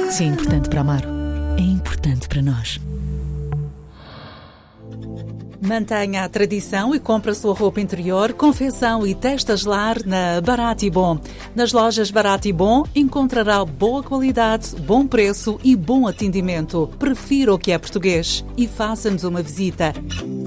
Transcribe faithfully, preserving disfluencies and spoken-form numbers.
Se é importante para Amaro, é importante para nós. Mantenha a tradição e compre a sua roupa interior, confecção e testas lar na Barato e Bom. Nas lojas Barato e Bom encontrará boa qualidade, bom preço e bom atendimento. Prefira o que é português e faça-nos uma visita.